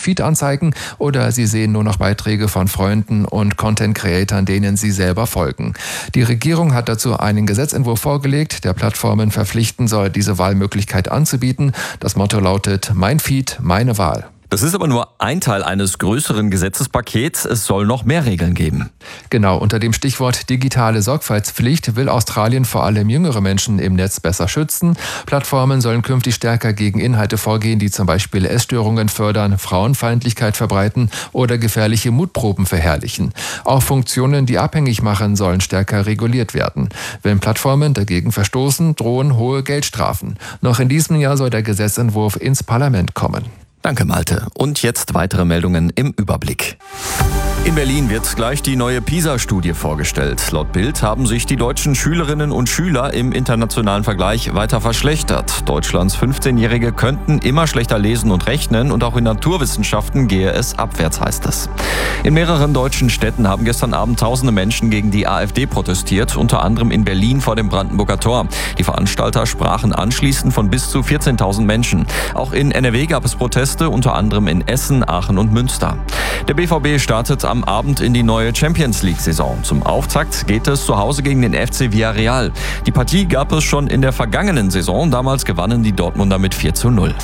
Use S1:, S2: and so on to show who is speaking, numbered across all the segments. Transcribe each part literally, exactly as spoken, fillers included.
S1: Feed anzeigen oder Sie sehen nur noch Beiträge von Freunden und Content-Creatern, denen Sie selber folgen. Die Regierung hat dazu einen Gesetzentwurf vorgelegt, der Plattformen verpflichten soll, diese Wahlmöglichkeit anzubieten. Das Motto lautet: Mein Feed, meine Wahl.
S2: Das ist aber nur ein Teil eines größeren Gesetzespakets. Es soll noch mehr Regeln geben.
S1: Genau, unter dem Stichwort digitale Sorgfaltspflicht will Australien vor allem jüngere Menschen im Netz besser schützen. Plattformen sollen künftig stärker gegen Inhalte vorgehen, die zum Beispiel Essstörungen fördern, Frauenfeindlichkeit verbreiten oder gefährliche Mutproben verherrlichen. Auch Funktionen, die abhängig machen, sollen stärker reguliert werden. Wenn Plattformen dagegen verstoßen, drohen hohe Geldstrafen. Noch in diesem Jahr soll der Gesetzentwurf ins Parlament kommen.
S2: Danke, Malte. Und jetzt weitere Meldungen im Überblick. In Berlin wird gleich die neue PISA-Studie vorgestellt. Laut Bild haben sich die deutschen Schülerinnen und Schüler im internationalen Vergleich weiter verschlechtert. Deutschlands fünfzehnjährige könnten immer schlechter lesen und rechnen und auch in Naturwissenschaften gehe es abwärts, heißt es. In mehreren deutschen Städten haben gestern Abend tausende Menschen gegen die AfD protestiert, unter anderem in Berlin vor dem Brandenburger Tor. Die Veranstalter sprachen anschließend von bis zu vierzehntausend Menschen. Auch in N R W gab es Proteste, unter anderem in Essen, Aachen und Münster. Der B V B startet am Abend in die neue Champions-League-Saison. Zum Auftakt geht es zu Hause gegen den F C Villarreal. Die Partie gab es schon in der vergangenen Saison. Damals gewannen die Dortmunder mit vier zu null.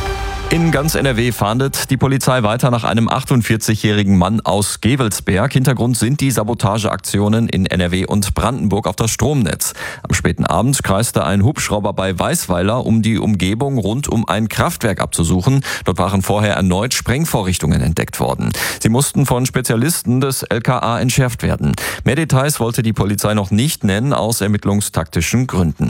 S2: In ganz N R W fahndet die Polizei weiter nach einem achtundvierzigjährigen Mann aus Gevelsberg. Hintergrund sind die Sabotageaktionen in N R W und Brandenburg auf das Stromnetz. Am späten Abend kreiste ein Hubschrauber bei Weißweiler, um die Umgebung rund um ein Kraftwerk abzusuchen. Dort waren vorher erneut Sprengvorrichtungen entdeckt worden. Sie mussten von Spezialisten des L K A entschärft werden. Mehr Details wollte die Polizei noch nicht nennen, aus ermittlungstaktischen Gründen.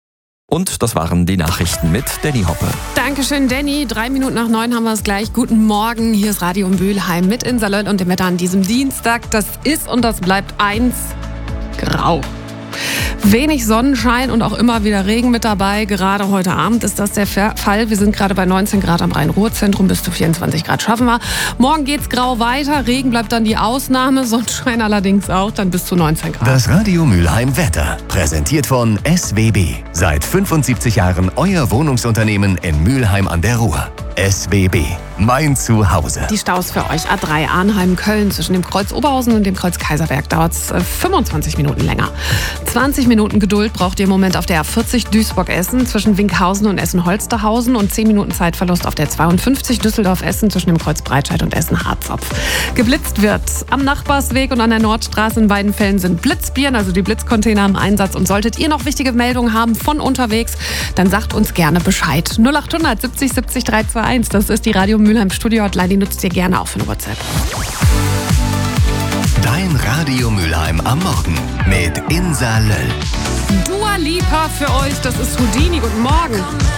S2: Und das waren die Nachrichten mit Danny Hoppe.
S3: Dankeschön, Danny. Drei Minuten nach neun haben wir es gleich. Guten Morgen, hier ist Radio Mülheim mit Insa Löll und dem Wetter an diesem Dienstag. Das ist und das bleibt eins: grau. Wenig Sonnenschein und auch immer wieder Regen mit dabei. Gerade heute Abend ist das der Fall. Wir sind gerade bei neunzehn Grad am Rhein-Ruhr-Zentrum, bis zu vierundzwanzig Grad schaffen wir. Morgen geht's grau weiter, Regen bleibt dann die Ausnahme, Sonnenschein allerdings auch, dann bis zu neunzehn Grad.
S4: Das Radio Mülheim Wetter, präsentiert von S W B. Seit fünfundsiebzig Jahren euer Wohnungsunternehmen in Mülheim an der Ruhr. S W B, mein Zuhause.
S3: Die Staus für euch: A drei Arnheim-Köln. Zwischen dem Kreuz Oberhausen und dem Kreuz Kaiserberg dauert es fünfundzwanzig Minuten länger. zwanzig Minuten Geduld braucht ihr im Moment auf der A vierzig Duisburg-Essen zwischen Winkhausen und Essen-Holsterhausen und zehn Minuten Zeitverlust auf der zweiundfünfzig Düsseldorf-Essen zwischen dem Kreuz Breitscheid und Essen-Harzopf. Geblitzt wird am Nachbarsweg und an der Nordstraße. In beiden Fällen sind Blitzbirnen, also die Blitzcontainer, im Einsatz. Und solltet ihr noch wichtige Meldungen haben von unterwegs, dann sagt uns gerne Bescheid. null achthundert siebzig siebzig drei zwei eins, das ist die Radio Mülheim Studio Hotline, die nutzt ihr gerne auch für eine WhatsApp.
S4: Dein Radio Mülheim am Morgen mit Insa Löll.
S3: Dua Lipa für euch, das ist Houdini. Guten Morgen.